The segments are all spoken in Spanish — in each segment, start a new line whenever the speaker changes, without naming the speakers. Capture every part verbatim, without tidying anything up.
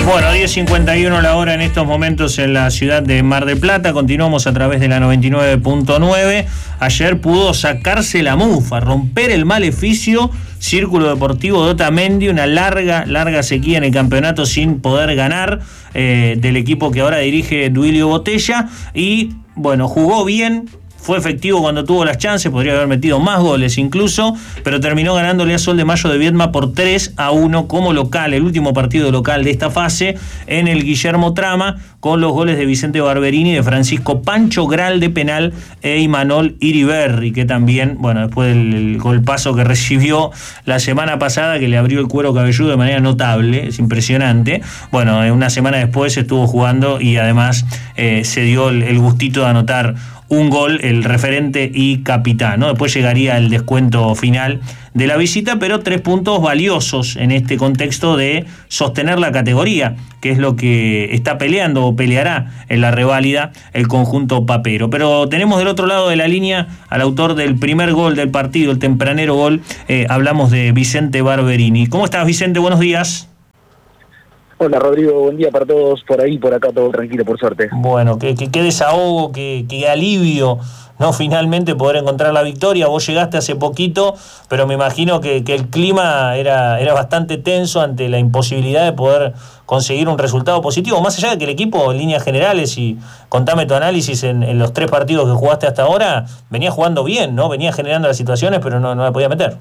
Bueno, diez cincuenta y uno la hora en estos momentos en la ciudad de Mar del Plata. Continuamos a través de la noventa y nueve punto nueve. Ayer pudo sacarse la mufa, romper el maleficio Círculo Deportivo de Otamendi, una larga, larga sequía en el campeonato sin poder ganar eh, del equipo que ahora dirige Duilio Botella. Y bueno, jugó bien. Fue efectivo cuando tuvo las chances, podría haber metido más goles incluso, pero terminó ganándole a Sol de Mayo de Viedma por tres a uno como local, el último partido local de esta fase, en el Guillermo Trama, con los goles de Vicente Barberini, de Francisco Pancho Gral de penal e Imanol Iriberri, que también, bueno, después del golpazo que recibió la semana pasada, que le abrió el cuero cabelludo de manera notable, es impresionante, bueno, una semana después estuvo jugando y además eh, se dio el, el gustito de anotar un gol, el referente y capitán, ¿no? Después llegaría el descuento final de la visita, pero tres puntos valiosos en este contexto de sostener la categoría, que es lo que está peleando o peleará en la reválida el conjunto papero. Pero tenemos del otro lado de la línea al autor del primer gol del partido, el tempranero gol, eh, hablamos de Vicente Barberini. ¿Cómo estás, Vicente? Buenos días.
Hola Rodrigo, buen día para todos, por ahí, por acá, todo tranquilo, por suerte.
Bueno, qué, qué, qué desahogo, qué, qué alivio, ¿no? Finalmente poder encontrar la victoria. Vos llegaste hace poquito, pero me imagino que, que el clima era, era bastante tenso ante la imposibilidad de poder conseguir un resultado positivo, más allá de que el equipo, en líneas generales, y contame tu análisis en, en los tres partidos que jugaste hasta ahora, venía jugando bien, ¿no? Venía generando las situaciones, pero no, no la podía meter.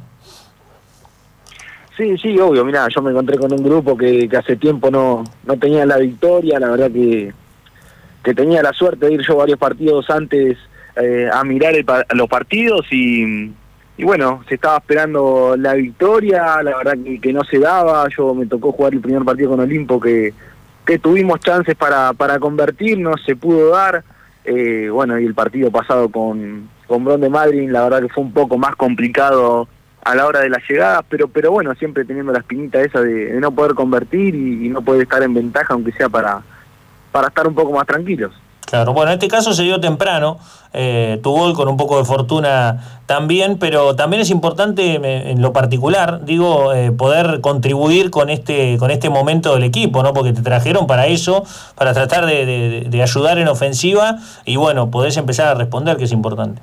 Sí, sí, obvio, mirá, yo me encontré con un grupo que, que hace tiempo no, no tenía la victoria, la verdad que, que tenía la suerte de ir yo varios partidos antes eh, a mirar el, los partidos y, y bueno, se estaba esperando la victoria, la verdad que, que no se daba, yo me tocó jugar el primer partido con Olimpo que, que tuvimos chances para, para convertir, no se pudo dar, eh, bueno, y el partido pasado con, con Bron de Madrid, la verdad que fue un poco más complicado a la hora de las llegadas, pero pero bueno, siempre teniendo la espinita esa de, de no poder convertir y, y no poder estar en ventaja, aunque sea para, para estar un poco más tranquilos.
Claro, bueno, en este caso se dio temprano, eh, tu gol con un poco de fortuna también, pero también es importante en lo particular, digo, eh, poder contribuir con este con este momento del equipo, ¿no? Porque te trajeron para eso, para tratar de, de, de ayudar en ofensiva y bueno, podés empezar a responder, que es importante.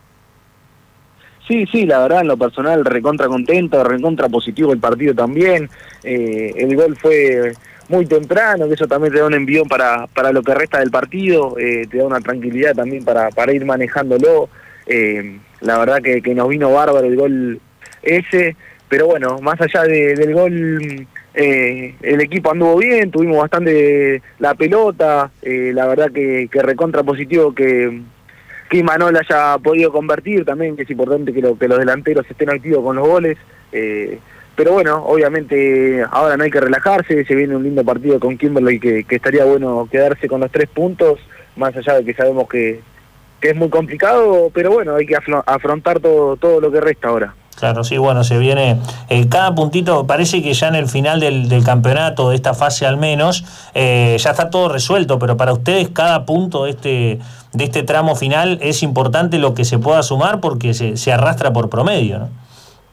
Sí, sí, la verdad, en lo personal, recontra contento, recontra positivo el partido también. Eh, el gol fue muy temprano, que eso también te da un envión para, para lo que resta del partido, eh, te da una tranquilidad también para, para ir manejándolo. Eh, la verdad que, que nos vino bárbaro el gol ese, pero bueno, más allá de, del gol, eh, el equipo anduvo bien, tuvimos bastante la pelota, eh, la verdad que, que recontra positivo que... que Imanol haya podido convertir también, que es importante que, lo, que los delanteros estén activos con los goles, eh, pero bueno, obviamente ahora no hay que relajarse, se viene un lindo partido con Kimberley que, que estaría bueno quedarse con los tres puntos, más allá de que sabemos que, que es muy complicado, pero bueno, hay que afrontar todo, todo lo que resta ahora.
Claro, sí, bueno, se viene eh, cada puntito, parece que ya en el final del, del campeonato, de esta fase al menos, eh, ya está todo resuelto, pero para ustedes cada punto de este, de este tramo final es importante lo que se pueda sumar porque se, se arrastra por promedio, ¿no?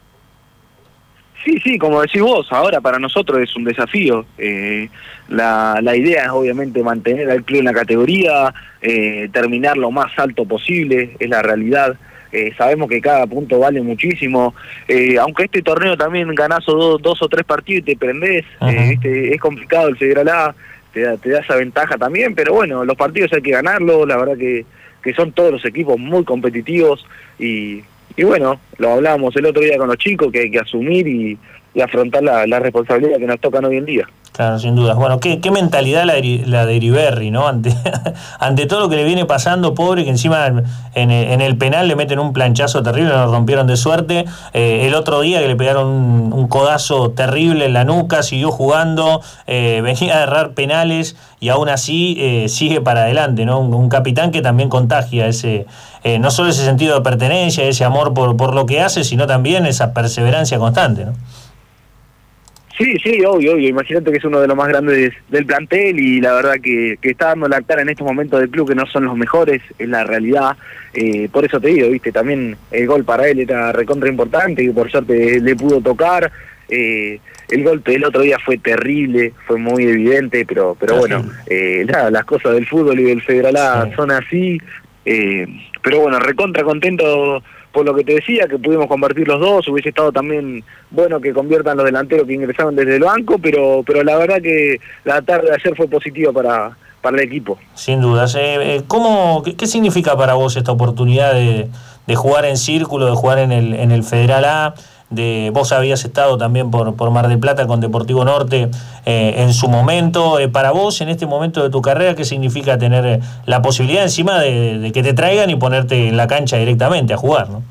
Sí, sí, como decís vos, ahora para nosotros es un desafío. Eh, la, la idea es obviamente mantener al club en la categoría, eh, terminar lo más alto posible, es la realidad. Eh, sabemos que cada punto vale muchísimo, eh, aunque este torneo también ganás dos, dos o tres partidos y te prendés, eh, ¿viste? Es complicado el Federal A, te da, te da esa ventaja también, pero bueno, los partidos hay que ganarlos, la verdad que, que son todos los equipos muy competitivos y, y bueno, lo hablábamos el otro día con los chicos, que hay que asumir y, y afrontar la, la responsabilidad que nos tocan hoy en día.
Claro, sin dudas. Bueno, qué, qué mentalidad la de, la de Iriberri, ¿no? Ante, ante todo lo que le viene pasando, pobre, que encima en, en el penal le meten un planchazo terrible, nos rompieron de suerte. Eh, el otro día que le pegaron un, un codazo terrible en la nuca, siguió jugando, eh, venía a errar penales y aún así eh, sigue para adelante, ¿no? Un, un capitán que también contagia ese, eh, no solo ese sentido de pertenencia, ese amor por, por lo que hace, sino también esa perseverancia constante, ¿no?
Sí, sí, obvio, obvio. Imagínate que es uno de los más grandes del plantel y la verdad que, que está dando la cara en estos momentos del club que no son los mejores, es la realidad. Eh, por eso te digo, viste, también el gol para él era recontra importante y por suerte le pudo tocar. Eh, el golpe del otro día fue terrible, fue muy evidente, pero pero bueno, eh, nada, las cosas del fútbol y del Federal A sí. son así. Eh, pero bueno, recontra contento por lo que te decía, que pudimos convertir los dos. Hubiese estado también bueno que conviertan los delanteros que ingresaron desde el banco, pero pero la verdad que la tarde de ayer fue positiva para, para el equipo.
Sin dudas. Eh, ¿cómo, qué, ¿Qué significa para vos esta oportunidad de, de jugar en Círculo, de jugar en el, en el Federal A? De, vos habías estado también por, por Mar del Plata con Deportivo Norte eh, en su momento. Eh, para vos, en este momento de tu carrera, ¿qué significa tener eh, la posibilidad encima de, de que te traigan y ponerte en la cancha directamente a jugar, ¿no?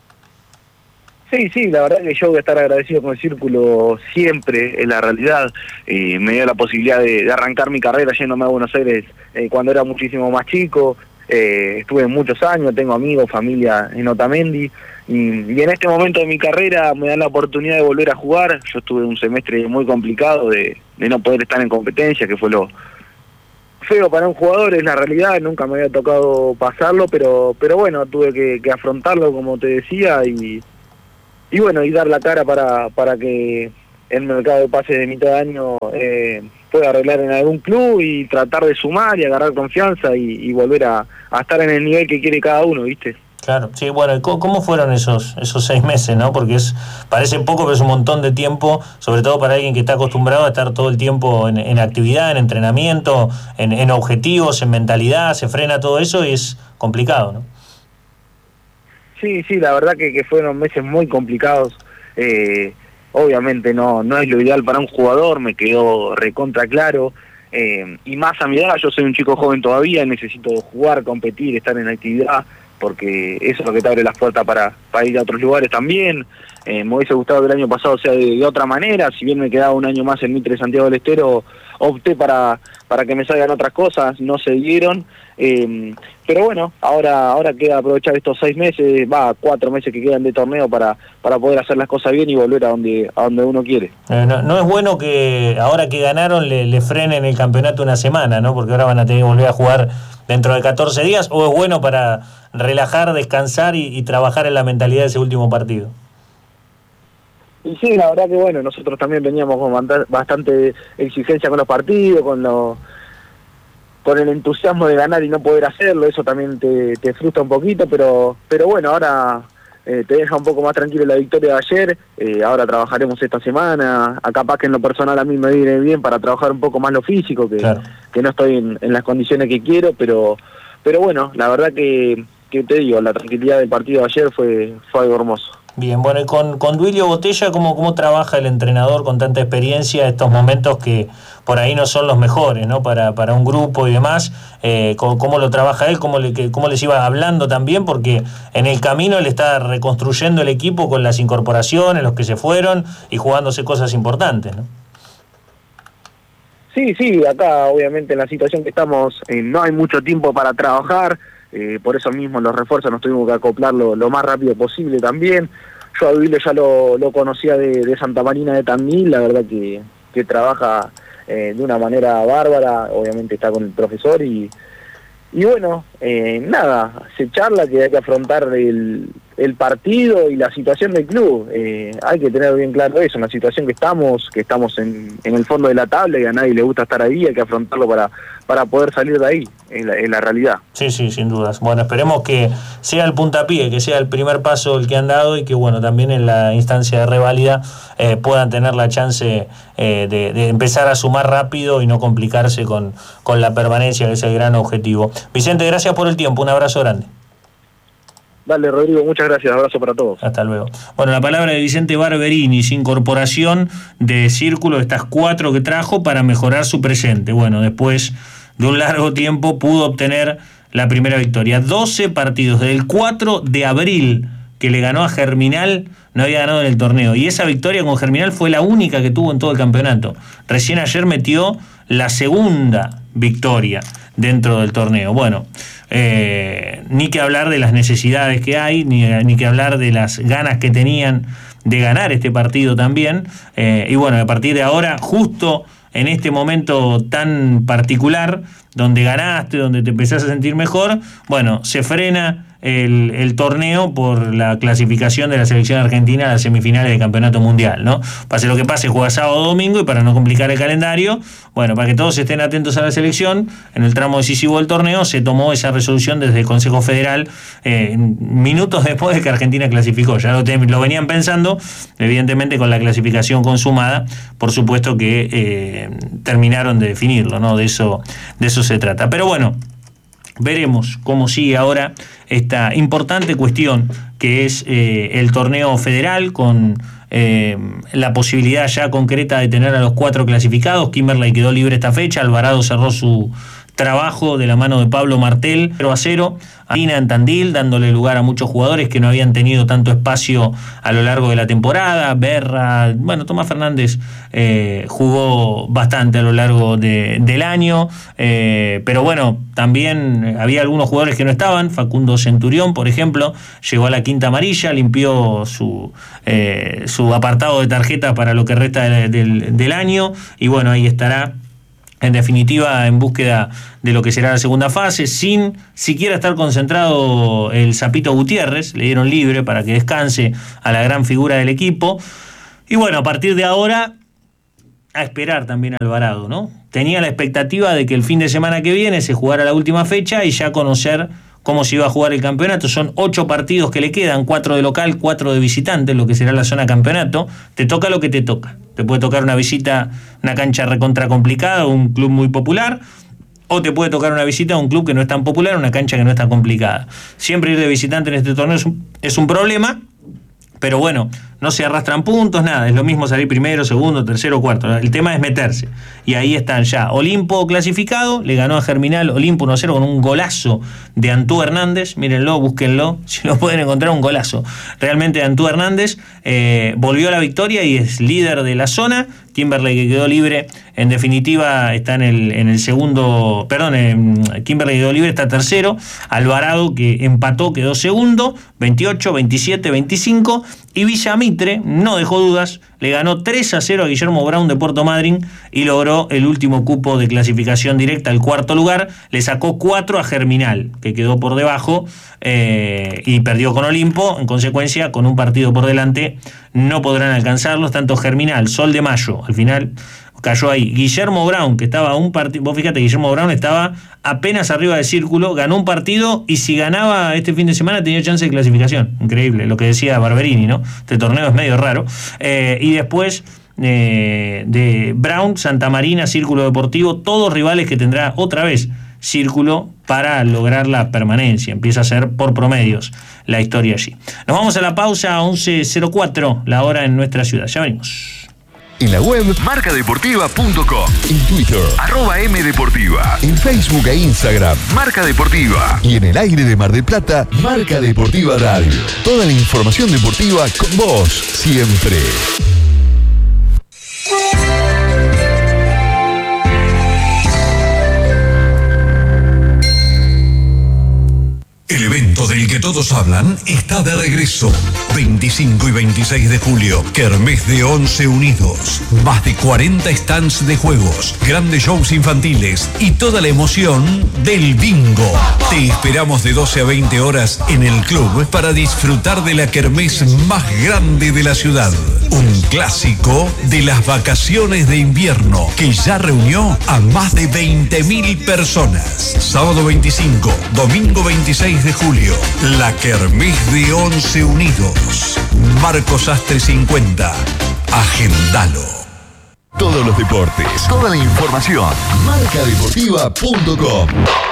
Sí, sí, la verdad que yo voy a estar agradecido con el Círculo siempre, en la realidad. Eh, me dio la posibilidad de, de arrancar mi carrera yéndome a Buenos Aires eh, cuando era muchísimo más chico. Eh, estuve muchos años, tengo amigos, familia en Otamendi, y, y en este momento de mi carrera me dan la oportunidad de volver a jugar. Yo estuve un semestre muy complicado de, de no poder estar en competencia, que fue lo feo para un jugador, es la realidad. Nunca me había tocado pasarlo, pero pero bueno, tuve que, que afrontarlo, como te decía, y, y bueno, y dar la cara para, para que el mercado de pases de mitad de año eh, pueda arreglar en algún club y tratar de sumar y agarrar confianza y, y volver a, a estar en el nivel que quiere cada uno, ¿viste?
Claro, sí, bueno, ¿cómo fueron esos esos seis meses, no? Porque es parece poco, pero es un montón de tiempo, sobre todo para alguien que está acostumbrado a estar todo el tiempo en, en actividad, en entrenamiento, en, en objetivos, en mentalidad. Se frena todo eso y es complicado, ¿no?
Sí, sí, la verdad que, que fueron meses muy complicados. Eh, obviamente no no es lo ideal para un jugador, me quedó recontra claro. Eh, y más a mi edad, yo soy un chico joven todavía, necesito jugar, competir, estar en actividad, porque eso es lo que te abre las puertas para, para ir a otros lugares también. Eh, me hubiese gustado que el año pasado sea de, de otra manera. Si bien me quedaba un año más en Mitre Santiago del Estero, opté para, para que me salgan otras cosas, no se dieron. Eh, pero bueno, ahora ahora queda aprovechar estos seis meses, va, cuatro meses que quedan de torneo para, para poder hacer las cosas bien y volver a donde a donde uno quiere.
Eh, no, no es bueno que ahora que ganaron le, le frenen el campeonato una semana, ¿no? Porque ahora van a tener que volver a jugar dentro de catorce días, ¿o es bueno para relajar, descansar y, y trabajar en la mentalidad de ese último partido?
Y sí, la verdad que bueno, nosotros también veníamos con bastante exigencia con los partidos, con los con el entusiasmo de ganar y no poder hacerlo. Eso también te, te frustra un poquito, pero pero bueno, ahora eh, te deja un poco más tranquilo la victoria de ayer. Eh, ahora trabajaremos esta semana, a capaz que en lo personal a mí me viene bien para trabajar un poco más lo físico, que, claro. que no estoy en, en las condiciones que quiero, pero pero bueno, la verdad que, que te digo, la tranquilidad del partido de ayer fue, fue algo hermoso.
Bien, bueno, y con, con Duilio Botella, ¿cómo, ¿cómo trabaja el entrenador con tanta experiencia estos momentos que por ahí no son los mejores, ¿no? Para, para un grupo y demás? Eh, ¿cómo, ¿Cómo lo trabaja él? ¿Cómo, le, ¿Cómo les iba hablando también? Porque en el camino él está reconstruyendo el equipo con las incorporaciones, los que se fueron y jugándose cosas importantes, ¿no?
Sí, sí, acá obviamente en la situación que estamos eh, no hay mucho tiempo para trabajar. Eh, por eso mismo los refuerzos nos tuvimos que acoplar lo, lo más rápido posible también. Yo a Duilio ya lo, lo conocía de, de Santa Marina de Tandil, la verdad que, que trabaja eh, de una manera bárbara, obviamente está con el profesor y, y bueno, eh, nada, se charla que hay que afrontar el, el partido y la situación del club. Eh, hay que tener bien claro eso, en la situación que estamos, que estamos en, en el fondo de la tabla y a nadie le gusta estar ahí, hay que afrontarlo para, para poder salir de ahí, en la, en la realidad.
Sí, sí, sin dudas. Bueno, esperemos que sea el puntapié, que sea el primer paso el que han dado y que bueno, también en la instancia de reválida eh, puedan tener la chance eh, de, de empezar a sumar rápido y no complicarse con, con la permanencia, que es el gran objetivo. Vicente, gracias por el tiempo, un abrazo grande.
Dale, Rodrigo, muchas gracias, abrazo para todos.
Hasta luego. Bueno, la palabra de Vicente Barberini, incorporación de Círculo, estas cuatro que trajo para mejorar su presente. Bueno, después de un largo tiempo pudo obtener la primera victoria. doce partidos, desde el cuatro de abril que le ganó a Germinal, no había ganado en el torneo. Y esa victoria con Germinal fue la única que tuvo en todo el campeonato. Recién ayer metió la segunda victoria dentro del torneo. Bueno, eh, ni que hablar de las necesidades que hay, ni, ni que hablar de las ganas que tenían de ganar este partido también. Eh, y bueno, a partir de ahora, justo en este momento tan particular, donde ganaste, donde te empezás a sentir mejor, bueno, se frena el, el torneo por la clasificación de la selección argentina a las semifinales del Campeonato Mundial, ¿no? Pase lo que pase, juega sábado o domingo, y para no complicar el calendario, bueno, para que todos estén atentos a la selección, en el tramo decisivo del torneo se tomó esa resolución desde el Consejo Federal eh, minutos después de que Argentina clasificó. Ya lo, te, lo venían pensando, evidentemente con la clasificación consumada, por supuesto que eh, terminaron de definirlo, ¿no? De eso, de eso se trata. Pero bueno, veremos cómo sigue ahora esta importante cuestión que es eh, el torneo federal, con eh, la posibilidad ya concreta de tener a los cuatro clasificados. Kimberley quedó libre esta fecha, Alvarado cerró su trabajo de la mano de Pablo Martel, cero a cero, Arina en Tandil, dándole lugar a muchos jugadores que no habían tenido tanto espacio a lo largo de la temporada. Berra, bueno, Tomás Fernández eh, jugó bastante a lo largo de, del año, eh, pero bueno, también había algunos jugadores que no estaban. Facundo Centurión, por ejemplo, llegó a la quinta amarilla, limpió su, eh, su apartado de tarjetas para lo que resta del, del, del año, y bueno, ahí estará en definitiva en búsqueda de lo que será la segunda fase, sin siquiera estar concentrado el Zapito Gutiérrez. Le dieron libre para que descanse a la gran figura del equipo. Y bueno, a partir de ahora, a esperar también a Alvarado, ¿no? Tenía la expectativa de que el fin de semana que viene se jugara la última fecha y ya conocer cómo se iba a jugar el campeonato. Son ocho partidos que le quedan, cuatro de local, cuatro de visitante, lo que será la zona campeonato. Te toca lo que te toca. Te puede tocar una visita, una cancha recontra complicada, un club muy popular, o te puede tocar una visita a un club que no es tan popular, una cancha que no es tan complicada. Siempre ir de visitante en este torneo es un, es un problema, pero bueno, no se arrastran puntos, nada, es lo mismo salir primero, segundo, tercero, cuarto. El tema es meterse. Y ahí están ya. Olimpo clasificado, le ganó a Germinal Olimpo uno a cero con un golazo de Antú Hernández. Mírenlo, búsquenlo, si lo pueden encontrar, un golazo realmente de Antú Hernández. Eh, volvió a la victoria y es líder de la zona. Kimberley, que quedó libre, en definitiva está en el, en el segundo, perdón, eh, Kimberley quedó libre, está tercero. Alvarado, que empató, quedó segundo, veintiocho, veintisiete, veinticinco. Y Villa Mitre no dejó dudas, le ganó tres a cero a Guillermo Brown de Puerto Madryn y logró el último cupo de clasificación directa al cuarto lugar. Le sacó cuatro a Germinal, que quedó por debajo, eh, y perdió con Olimpo. En consecuencia, con un partido por delante, no podrán alcanzarlos. Tanto Germinal, Sol de Mayo, al final cayó ahí. Guillermo Brown, que estaba un partido, vos fíjate, Guillermo Brown estaba apenas arriba del círculo, ganó un partido y si ganaba este fin de semana tenía chance de clasificación. Increíble, lo que decía Barberini, ¿no? Este torneo es medio raro. Eh, y después eh, de Brown, Santa Marina, Círculo Deportivo, todos rivales que tendrá otra vez Círculo para lograr la permanencia. Empieza a ser por promedios la historia allí. Nos vamos a la pausa, a once cero cuatro, la hora en nuestra ciudad. Ya venimos.
En la web marca deportiva punto com, en Twitter arroba mdeportiva, en Facebook e Instagram Marca Deportiva, y en el aire de Mar del Plata Marca Deportiva Radio. Toda la información deportiva con vos siempre. El evento del que todos hablan está de regreso. veinticinco y veintiséis de julio, Kermés de Once Unidos. Más de cuarenta stands de juegos, grandes shows infantiles y toda la emoción del bingo. Te esperamos de doce a veinte horas en el club para disfrutar de la kermés más grande de la ciudad. Un clásico de las vacaciones de invierno que ya reunió a más de veinte mil personas. Sábado veinticinco, domingo veintiséis de julio, la Kermés de Once Unidos. Marcos Astre cincuenta. Agendalo. Todos los deportes, toda la información. marca deportiva punto com.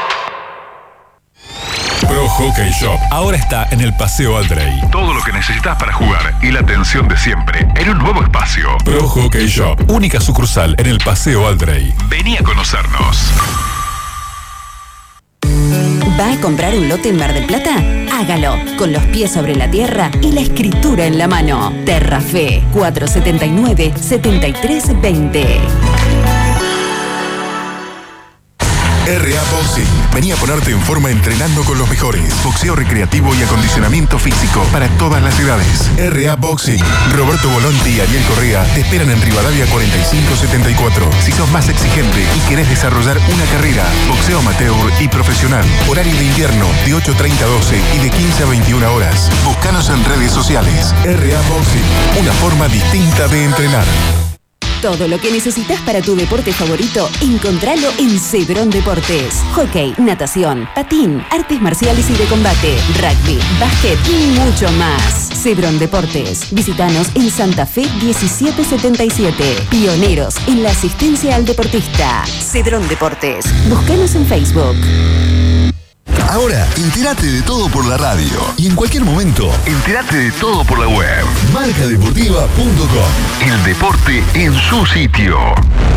Pro Hockey Shop ahora está en el Paseo Aldrey. Todo lo que necesitas para jugar y la atención de siempre en un nuevo espacio. Pro Hockey Shop, única sucursal en el Paseo Aldrey. Vení a conocernos.
¿Va a comprar un lote en Mar del Plata? Hágalo, con los pies sobre la tierra y la escritura en la mano. Terrafe, cuatro setenta y nueve, setenta y tres veinte.
R A Boxing. Vení a ponerte en forma entrenando con los mejores. Boxeo recreativo y acondicionamiento físico para todas las edades. R A Boxing. Roberto Volonti y Ariel Correa te esperan en Rivadavia cuarenta y cinco setenta y cuatro. Si sos más exigente y querés desarrollar una carrera, boxeo amateur y profesional. Horario de invierno de ocho treinta a doce y de quince a veintiuna horas. Búscanos en redes sociales. R A Boxing. Una forma distinta de entrenar.
Todo lo que necesitas para tu deporte favorito, encontralo en Cedrón Deportes. Hockey, natación, patín, artes marciales y de combate, rugby, básquet y mucho más. Cedrón Deportes. Visítanos en Santa Fe diecisiete setenta y siete. Pioneros en la asistencia al deportista. Cedrón Deportes. Búscanos en Facebook.
Ahora, entérate de todo por la radio. Y en cualquier momento, entérate de todo por la web. marca deportiva punto com. El deporte en su sitio.